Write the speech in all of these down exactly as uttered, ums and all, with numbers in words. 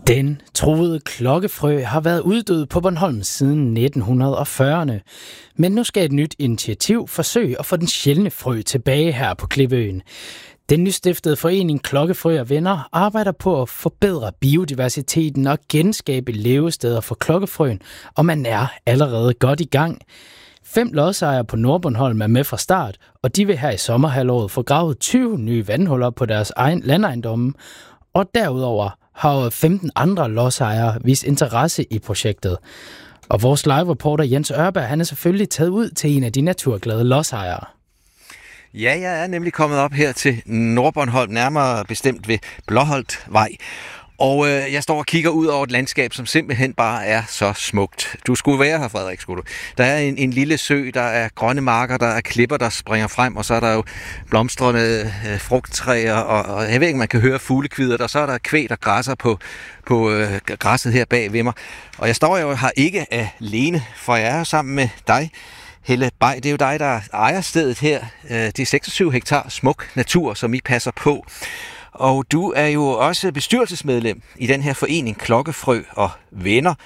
Den truede klokkefrø har været uddød på Bornholm siden nitten fyrrerne, men nu skal et nyt initiativ forsøge at få den sjældne frø tilbage her på Klippeøen. Den nystiftede forening Klokkefrø og Venner arbejder på at forbedre biodiversiteten og genskabe levesteder for klokkefrøen, og man er allerede godt i gang. Fem lodsejere på Nordbornholm er med fra start, og de vil her i sommerhalvåret få gravet tyve nye vandhuller på deres egen landejendomme, og derudover har femten andre lodsejere vist interesse i projektet. Og vores live-reporter Jens Ørberg, han er selvfølgelig taget ud til en af de naturglade lodsejere. Ja, jeg er nemlig kommet op her til Nordbornholm, nærmere bestemt ved Blåholtvej. Og øh, jeg står og kigger ud over et landskab, som simpelthen bare er så smukt. Du skulle være her, Frederik, skulle du. Der er en, en lille sø, der er grønne marker, der er klipper, der springer frem, og så er der jo blomstrende øh, frugttræer, og, og jeg ved ikke, man kan høre fuglekvider, og så er der kvæg, der græsser på, på øh, græsset her bag ved mig. Og jeg står jo her ikke alene, for jeg er sammen med dig, Helle Bay. Det er jo dig, der ejer stedet her. Det er seksogtyve hektar smuk natur, som I passer på. Og du er jo også bestyrelsesmedlem i den her forening Klokkefrø og Venner,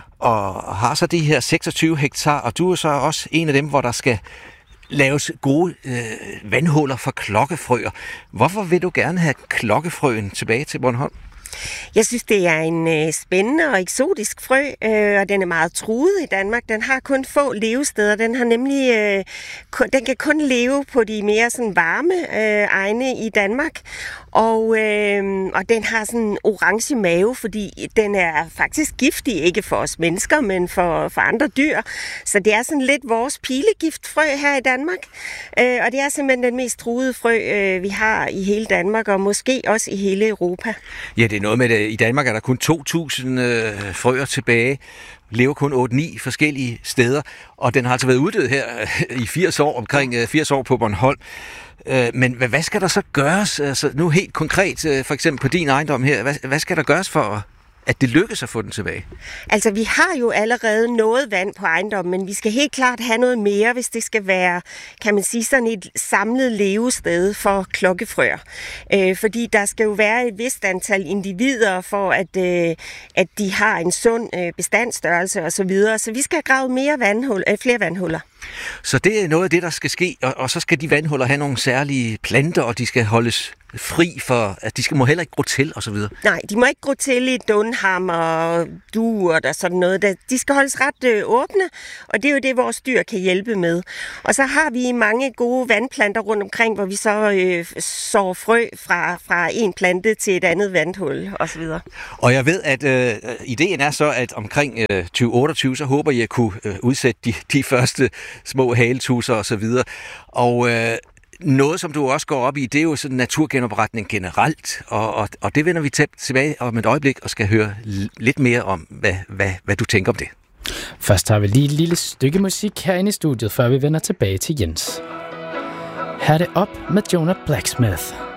og har så de her seksogtyve hektar, og du er så også en af dem, hvor der skal laves gode øh, vandhuller for klokkefrøer. Hvorfor vil du gerne have klokkefrøen tilbage til Bornholm? Jeg synes, det er en øh, spændende og eksotisk frø, øh, og den er meget truet i Danmark. Den har kun få levesteder. Den har nemlig, øh, kun, den kan kun leve på de mere sådan varme øh, egne i Danmark. Og, øh, og den har sådan en orange mave, fordi den er faktisk giftig, ikke for os mennesker, men for, for andre dyr. Så det er sådan lidt vores pilegiftfrø her i Danmark. Øh, og det er simpelthen den mest truede frø, øh, vi har i hele Danmark, og måske også i hele Europa. Ja, det er noget med det. I Danmark er der kun to tusind øh, frøer tilbage. Lever kun otte ni forskellige steder, og den har altså været uddød her i firs år, omkring firs år på Bornholm. Men hvad skal der så gøres, altså nu helt konkret, for eksempel på din ejendom her, hvad, hvad skal der gøres for, at det lykkes at få den tilbage? Altså, vi har jo allerede noget vand på ejendommen, men vi skal helt klart have noget mere, hvis det skal være, kan man sige, sådan et samlet levested for klokkefrøer. Øh, fordi der skal jo være et vist antal individer for, at, øh, at de har en sund øh, bestandsstørrelse osv. Så, videre. Så vi skal have gravet mere vandhul, øh, flere vandhuller. Så det er noget af det, der skal ske, og, og så skal de vandhuller have nogle særlige planter, og de skal holdes fri for, at de skal, må heller ikke gro til og så videre. Nej, de må ikke gro til i dunhammer og duer og sådan noget. De skal holdes ret øh, åbne, og det er jo det, vores dyr kan hjælpe med. Og så har vi mange gode vandplanter rundt omkring, hvor vi så øh, sår frø fra, fra en plante til et andet vandhul og så videre. Og jeg ved, at øh, ideen er så, at omkring øh, tyve otteogtyve, så håber jeg at kunne øh, udsætte de, de første små haletusser og så videre. Og øh, noget, som du også går op i, det er jo sådan naturgenopretning generelt, og, og, og det vender vi tilbage om et øjeblik og skal høre lidt mere om, hvad, hvad, hvad du tænker om det. Først har vi lige et lille stykke musik herinde i studiet, før vi vender tilbage til Jens. Her er det op med Jonah Blacksmith.